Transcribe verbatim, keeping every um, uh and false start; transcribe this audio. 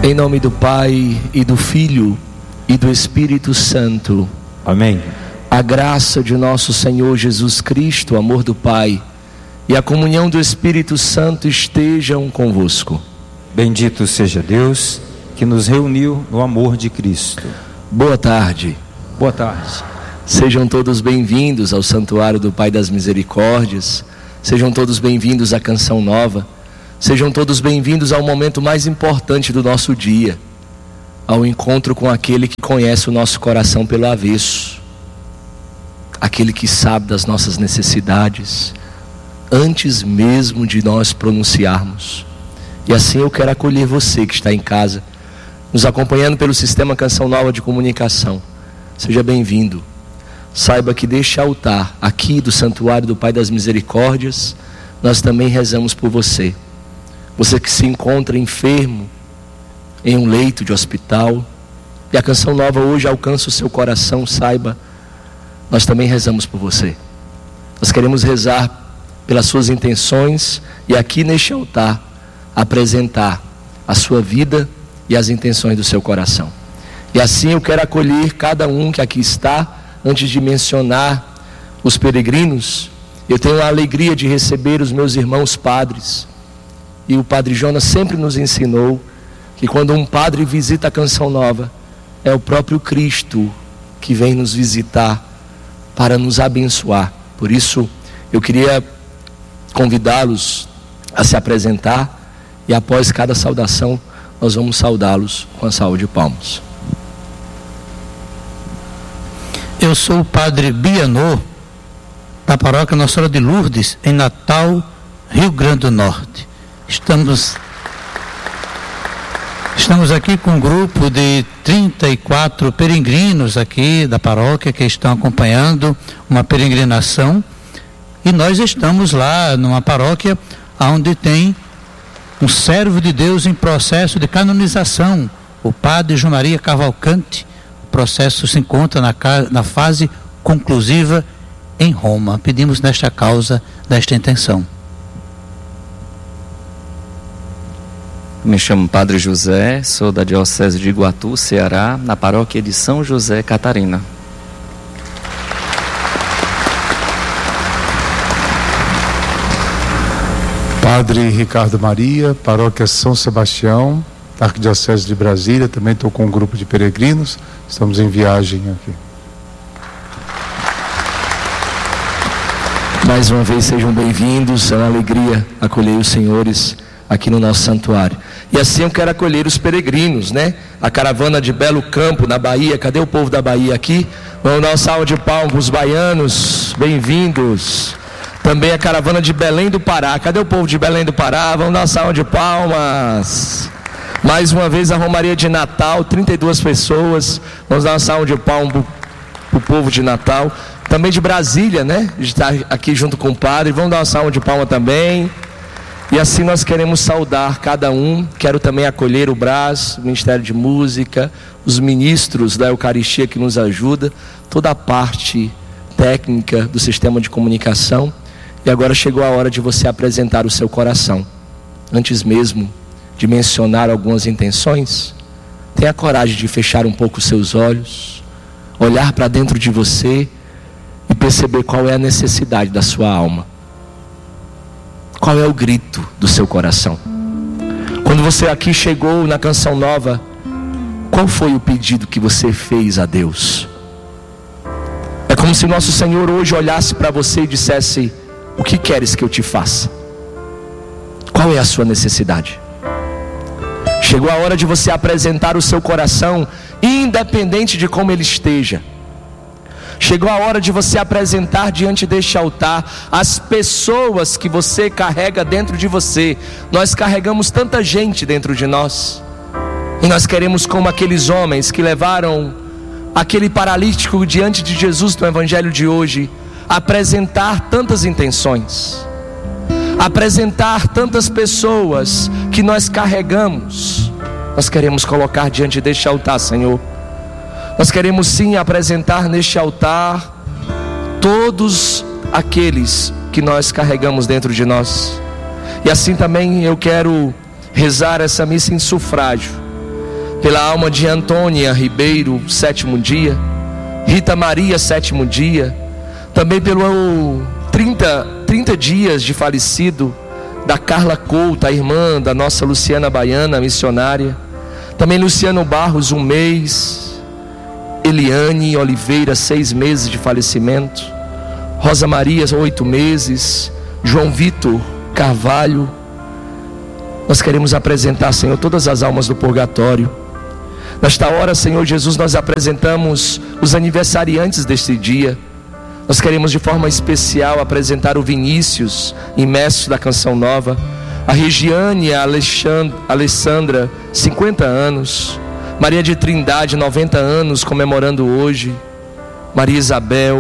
Em nome do Pai, e do Filho, e do Espírito Santo. Amém. A graça de nosso Senhor Jesus Cristo, o amor do Pai e a comunhão do Espírito Santo estejam convosco. Bendito seja Deus que nos reuniu no amor de Cristo. Boa tarde. Boa tarde. Sejam todos bem-vindos ao Santuário do Pai das Misericórdias. Sejam todos bem-vindos à Canção Nova. Sejam todos bem-vindos ao momento mais importante do nosso dia, ao encontro com aquele que conhece o nosso coração pelo avesso, aquele que sabe das nossas necessidades antes mesmo de nós pronunciarmos. E assim eu quero acolher você que está em casa, nos acompanhando pelo Sistema Canção Nova de Comunicação. Seja bem-vindo. Saiba que deste altar, aqui do Santuário do Pai das Misericórdias, nós também rezamos por você. Você que se encontra enfermo em um leito de hospital, e a Canção Nova hoje alcança o seu coração, saiba, nós também rezamos por você. Nós queremos rezar pelas suas intenções e aqui neste altar apresentar a sua vida e as intenções do seu coração. E assim eu quero acolher cada um que aqui está. Antes de mencionar os peregrinos, eu tenho a alegria de receber os meus irmãos padres. E o Padre Jonas sempre nos ensinou que quando um padre visita a Canção Nova, é o próprio Cristo que vem nos visitar para nos abençoar. Por isso, eu queria convidá-los a se apresentar e após cada saudação, nós vamos saudá-los com a salva de palmas. Eu sou o Padre Bianô, da Paróquia Nossa Senhora de Lourdes, em Natal, Rio Grande do Norte. Estamos, estamos aqui com um grupo de trinta e quatro peregrinos aqui da paróquia que estão acompanhando uma peregrinação. E nós estamos lá numa paróquia onde tem um servo de Deus em processo de canonização, o Padre João Maria Cavalcante. O processo se encontra na, na fase conclusiva em Roma. Pedimos nesta causa, desta intenção. Me chamo Padre José, sou da Diocese de Iguatu, Ceará, na paróquia de São José, Catarina. Padre Ricardo Maria, paróquia São Sebastião, Arquidiocese de Brasília. Também estou com um grupo de peregrinos, estamos em viagem aqui. Mais uma vez sejam bem-vindos, é uma alegria acolher os senhores aqui no nosso santuário. E assim eu quero acolher os peregrinos, né? A caravana de Belo Campo, na Bahia. Cadê o povo da Bahia aqui? Vamos dar uma salva de palmas para os baianos, bem-vindos. Também a caravana de Belém do Pará. Cadê o povo de Belém do Pará? Vamos dar uma salva de palmas. Mais uma vez a Romaria de Natal, trinta e duas pessoas. Vamos dar uma salva de palmas para o povo de Natal. Também de Brasília, né? Está aqui junto com o padre. Vamos dar uma salva de palmas também. E assim nós queremos saudar cada um. Quero também acolher o Brás, o Ministério de Música, os ministros da Eucaristia que nos ajudam, toda a parte técnica do sistema de comunicação. E agora chegou a hora de você apresentar o seu coração. Antes mesmo de mencionar algumas intenções, tenha coragem de fechar um pouco os seus olhos, olhar para dentro de você e perceber qual é a necessidade da sua alma. Qual é o grito do seu coração? Quando você aqui chegou na Canção Nova, qual foi o pedido que você fez a Deus? É como se nosso Senhor hoje olhasse para você e dissesse: o que queres que eu te faça? Qual é a sua necessidade? Chegou a hora de você apresentar o seu coração, independente de como ele esteja. Chegou a hora de você apresentar diante deste altar as pessoas que você carrega dentro de você. Nós carregamos tanta gente dentro de nós, e nós queremos, como aqueles homens que levaram aquele paralítico diante de Jesus no Evangelho de hoje, apresentar tantas intenções, apresentar tantas pessoas que nós carregamos. Nós queremos colocar diante deste altar, Senhor. Nós queremos sim apresentar neste altar todos aqueles que nós carregamos dentro de nós. E assim também eu quero rezar essa missa em sufrágio Pela alma de Antônia Ribeiro, sétimo dia. Rita Maria, sétimo dia. Também pelo trinta, trinta dias de falecido da Carla Couto, a irmã da nossa Luciana Baiana, missionária. Também Luciano Barros, um mês. Eliane Oliveira, seis meses de falecimento. Rosa Maria, oito meses. João Vitor Carvalho. Nós queremos apresentar, Senhor, todas as almas do purgatório. Nesta hora, Senhor Jesus, nós apresentamos os aniversariantes deste dia. Nós queremos de forma especial apresentar o Vinícius, imerso da Canção Nova, a Regiane e a Alessandra, cinquenta anos, Maria de Trindade, noventa anos, comemorando hoje, Maria Isabel,